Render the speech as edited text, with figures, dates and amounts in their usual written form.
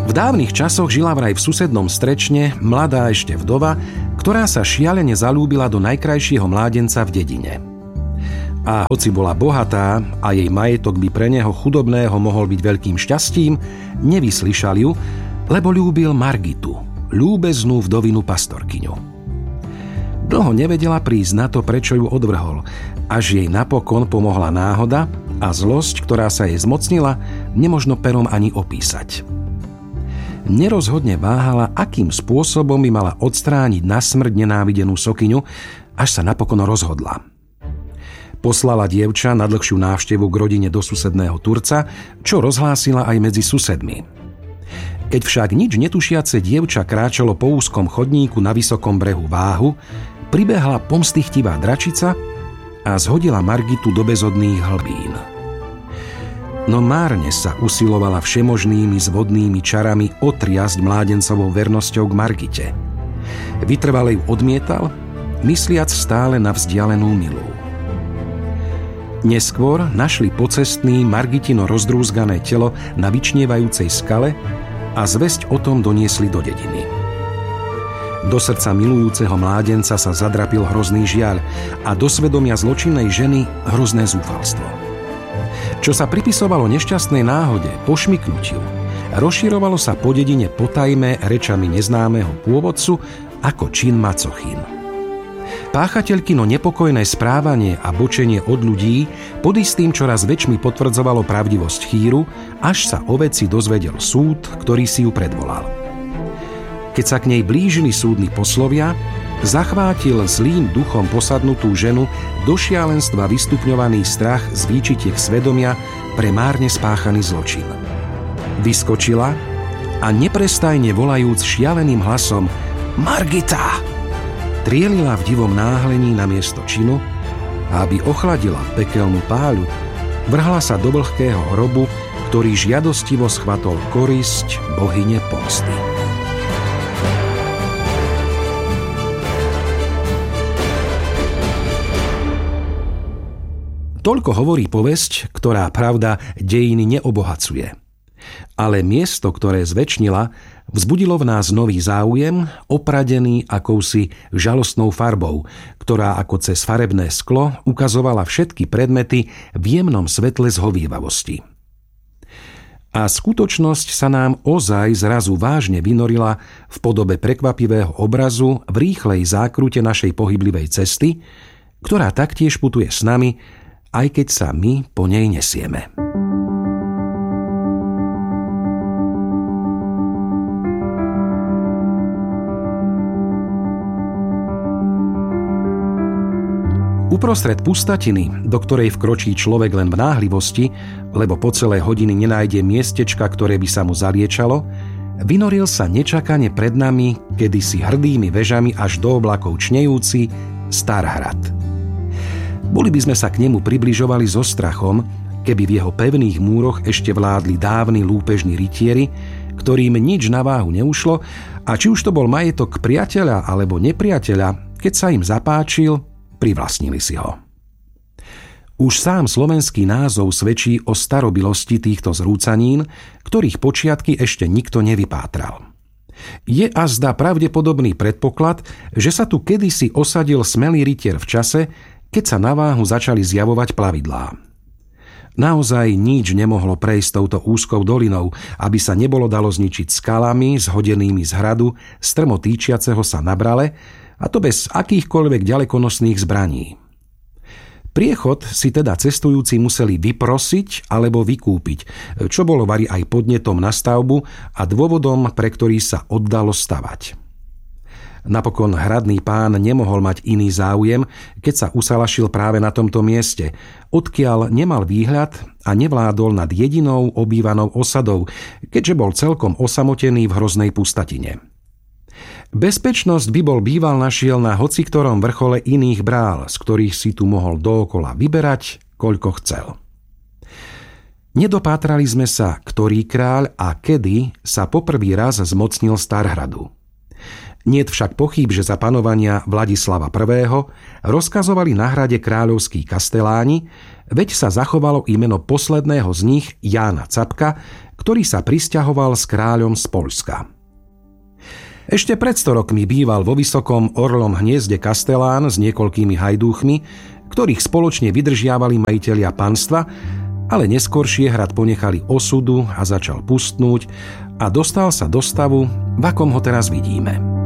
V dávnych časoch žila vraj v susednom Strečne mladá ešte vdova, ktorá sa šialene zalúbila do najkrajšieho mládenca v dedine. A hoci bola bohatá a jej majetok by pre neho chudobného mohol byť veľkým šťastím, nevyslyšal ju, lebo ľúbil Margitu, ľúbeznú vdovinu pastorkyňu. Dlho nevedela prísť na to, prečo ju odvrhol, až jej napokon pomohla náhoda a zlosť, ktorá sa jej zmocnila, nemožno perom ani opísať. Nerozhodne váhala, akým spôsobom by mala odstrániť na smrť nenávidenú sokyňu, až sa napokon rozhodla. Poslala dievča na dlhšiu návštevu k rodine do susedného Turca, čo rozhlásila aj medzi susedmi. Keď však nič netušiace dievča kráčalo po úzkom chodníku na vysokom brehu Váhu, pribehla pomstychtivá dračica a zhodila Margitu do bezodných hlbín. No márne sa usilovala všemožnými zvodnými čarami otriasť mládencovou vernosťou k Margite. Vytrvale ju odmietal, mysliac stále na vzdialenú milú. Neskôr našli pocestný Margitino rozdrúzgané telo na vyčnievajúcej skale a zvesť o tom doniesli do dediny. Do srdca milujúceho mládenca sa zadrapil hrozný žiaľ a do svedomia zločinnej ženy hrozné zúfalstvo. Čo sa pripisovalo nešťastnej náhode, pošmyknutiu, rozširovalo sa po dedine potajme rečami neznámeho pôvodcu ako čin macochín. Páchateľkino nepokojné správanie a bočenie od ľudí pod istým čoraz väčšmi potvrdzovalo pravdivosť chýru, až sa o veci dozvedel súd, ktorý si ju predvolal. Keď sa k nej blížili súdni poslovia, zachvátil zlým duchom posadnutú ženu do šialenstva vystupňovaný strach z výčitiek svedomia pre márne spáchaný zločin. Vyskočila a neprestajne volajúc šialeným hlasom Margita! Trielila v divom náhlení na miesto činu a aby ochladila pekelnú páľu, vrhla sa do vlhkého hrobu, ktorý žiadostivo schvatol korisť bohyne pomsty. Toľko hovorí povesť, ktorá, pravda, dejiny neobohacuje. Ale miesto, ktoré zvečnila, vzbudilo v nás nový záujem, opradený akousi žalostnou farbou, ktorá ako cez farebné sklo ukazovala všetky predmety v jemnom svetle zhovievavosti. A skutočnosť sa nám ozaj zrazu vážne vynorila v podobe prekvapivého obrazu v rýchlej zákrute našej pohyblivej cesty, ktorá taktiež putuje s nami, aj keď sa my po nej nesieme. Uprostred pustatiny, do ktorej vkročí človek len v náhlivosti, lebo po celé hodiny nenájde miestečka, ktoré by sa mu zaliečalo, vynoril sa nečakane pred nami, kedysi hrdými vežami až do oblakov čnejúci, Starhrad. Boli by sme sa k nemu približovali so strachom, keby v jeho pevných múroch ešte vládli dávni lúpežní rytieri, ktorým nič na váhu neušlo, a či už to bol majetok priateľa alebo nepriateľa, keď sa im zapáčil, privlastnili si ho. Už sám slovenský názov svedčí o starobilosti týchto zrúcanín, ktorých počiatky ešte nikto nevypátral. Je azda pravdepodobný predpoklad, že sa tu kedysi osadil smelý rytier v čase, keď sa na váhu začali zjavovať plavidlá. Naozaj nič nemohlo prejsť touto úzkou dolinou, aby sa nebolo dalo zničiť skalami zhodenými z hradu strmo týčiaceho sa na brale, a to bez akýchkoľvek ďalekonosných zbraní. Priechod si teda cestujúci museli vyprosiť alebo vykúpiť, čo bolo vari aj podnetom na stavbu a dôvodom, pre ktorý sa oddalo stavať. Napokon hradný pán nemohol mať iný záujem, keď sa usalašil práve na tomto mieste, odkiaľ nemal výhľad a nevládol nad jedinou obývanou osadou, keďže bol celkom osamotený v hroznej pustatine. Bezpečnosť by bol býval našiel na hociktorom vrchole iných brál, z ktorých si tu mohol dookola vyberať, koľko chcel. Nedopátrali sme sa, ktorý kráľ a kedy sa poprvý raz zmocnil Starhradu. Niet však pochýb, že za panovania Vladislava I. rozkazovali na hrade kráľovskí kasteláni, veď sa zachovalo i meno posledného z nich, Jána Capka, ktorý sa prisťahoval s kráľom z Poľska. Ešte pred 100 rokmi býval vo vysokom orlom hniezde kastelán s niekoľkými hajdúchmi, ktorých spoločne vydržiavali majitelia panstva, ale neskoršie hrad ponechali osudu a začal pustnúť a dostal sa do stavu, v akom ho teraz vidíme.